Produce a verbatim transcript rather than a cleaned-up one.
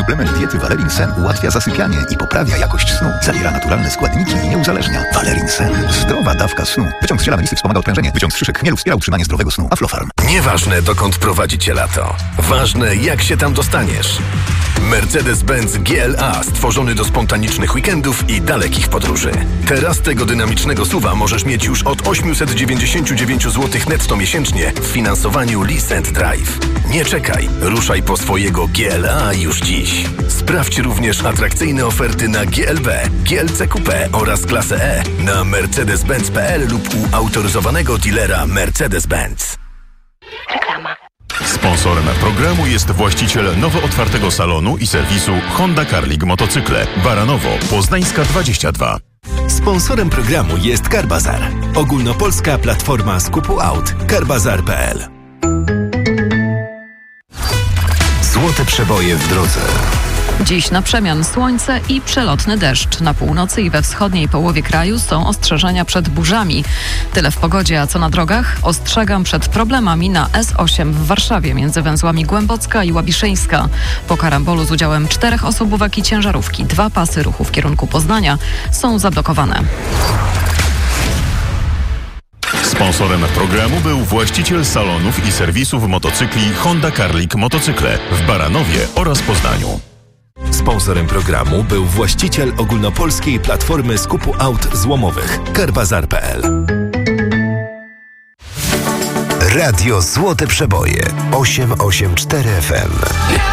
Suplement diety Valerin Sen ułatwia zasypianie i poprawia jakość snu. Zawiera naturalne składniki i nie uzależnia. Valerin Sen. Zdrowa dawka snu. Wyciąg z ziela melisy wspomaga odprężenie. Wyciąg z szyszek chmielu wspiera utrzymanie zdrowego snu. Aflofarm. Nieważne, dokąd prowadzi cię lato. Ważne, jak się tam dostaniesz. Mercedes-Benz G L A stworzony do spontanicznych weekendów i dalekich podróży. Teraz tego dynamicznego suwa możesz mieć już od osiemset dziewięćdziesiąt dziewięć złotych netto miesięcznie w finansowaniu Lease and Drive. Nie czekaj, ruszaj po swojego G L A już dziś. Sprawdź również atrakcyjne oferty na G L B, G L C Coupe oraz klasę E na mercedes benz kropka p l lub u autoryzowanego dealera Mercedes-Benz. Reklama. Sponsorem programu jest właściciel nowo otwartego salonu i serwisu Honda Carling Motocykle, Baranowo, Poznańska dwadzieścia dwa. Sponsorem programu jest Carbazar. Ogólnopolska platforma skupu aut. carbazar kropka p l. Złote przeboje w drodze. Dziś na przemian słońce i przelotny deszcz. Na północy i we wschodniej połowie kraju są ostrzeżenia przed burzami. Tyle w pogodzie, a co na drogach? Ostrzegam przed problemami na S osiem w Warszawie między węzłami Głębocka i Łabiszyńska. Po karambolu z udziałem czterech osobówek i ciężarówki dwa pasy ruchu w kierunku Poznania są zablokowane. Sponsorem programu był właściciel salonów i serwisów motocykli Honda Carling Motocykle w Baranowie oraz Poznaniu. Sponsorem programu był właściciel ogólnopolskiej platformy skupu aut złomowych carbazar kropka p l. Radio Złote Przeboje osiem osiem cztery F M.